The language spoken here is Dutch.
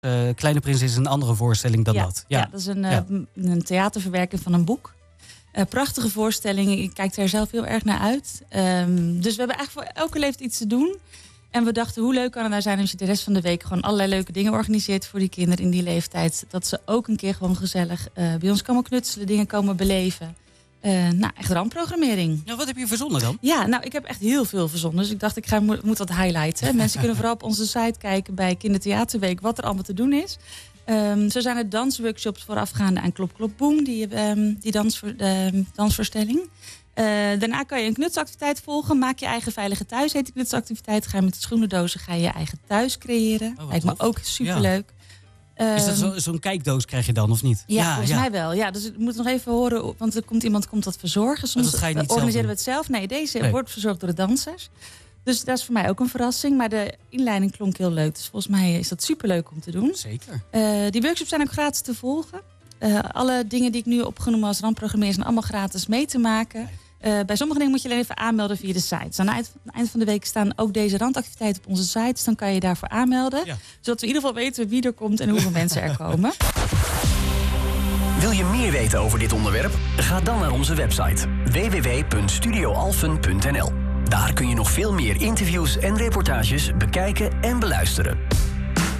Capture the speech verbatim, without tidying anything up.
Uh, Kleine Prins is een andere voorstelling dan ja, dat. Ja, ja dat is een, ja. uh, een theaterverwerking van een boek. Uh, prachtige voorstelling. Ik kijk er zelf heel erg naar uit. Um, dus we hebben eigenlijk voor elke leeftijd iets te doen. En we dachten, hoe leuk kan het nou zijn als je de rest van de week gewoon allerlei leuke dingen organiseert voor die kinderen in die leeftijd. Dat ze ook een keer gewoon gezellig uh, bij ons komen knutselen, dingen komen beleven. Uh, nou, echt ramprogrammering. Ja, wat heb je verzonnen dan? Ja, nou, ik heb echt heel veel verzonnen. Dus ik dacht, ik ga, moet wat highlighten. Mensen kunnen vooral op onze site kijken bij Kindertheaterweek wat er allemaal te doen is. Um, zo zijn er dansworkshops voorafgaande aan Klop Klop Boom, die, um, die dansvoor, uh, dansvoorstelling. Uh, daarna kan je een knutselactiviteit volgen. Maak je eigen veilige thuis, heet die knutselactiviteit. Ga je met de schoenendozen ga je je eigen thuis creëren. Oh, lijkt me ook superleuk. Ja. Is dat zo, zo'n kijkdoos krijg je dan, of niet? Ja, ja volgens ja. mij wel. Ja, dus ik moet nog even horen, want er komt iemand komt dat verzorgen. Soms oh, dat ga je niet organiseren we het zelf. Nee, deze nee. wordt verzorgd door de dansers. Dus dat is voor mij ook een verrassing. Maar de inleiding klonk heel leuk. Dus volgens mij is dat superleuk om te doen. Zeker. Uh, die workshops zijn ook gratis te volgen. Uh, alle dingen die ik nu opgenomen als ramprogrammeer zijn allemaal gratis mee te maken. Uh, bij sommige dingen moet je alleen even aanmelden via de site. Dus aan het eind, eind van de week staan ook deze randactiviteiten op onze site. Dus dan kan je daarvoor aanmelden. Ja. Zodat we in ieder geval weten wie er komt en hoeveel mensen er komen. Wil je meer weten over dit onderwerp? Ga dan naar onze website w w w punt studio alphen punt n l. Daar kun je nog veel meer interviews en reportages bekijken en beluisteren.